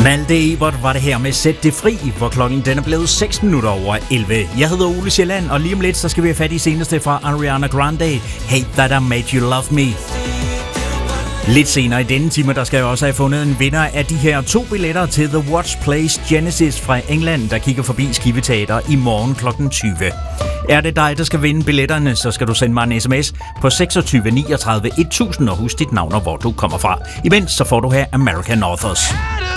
Malte Ebert var det her med Sæt det fri, hvor klokken den er blevet 6 minutter over 11. Jeg hedder Ole Sjælland, og lige om lidt så skal vi have fat i seneste fra Ariana Grande, Hate That I Made You Love Me. Lidt senere i denne time, der skal jeg også have fundet en vinder af de her 2 billetter til The Watch Place Genesis fra England, der kigger forbi Skive Teater i morgen kl. 20. Er det dig, der skal vinde billetterne, så skal du sende mig en sms på 26 39 1000 og husk dit navn og hvor du kommer fra. Imens så får du her American Authors.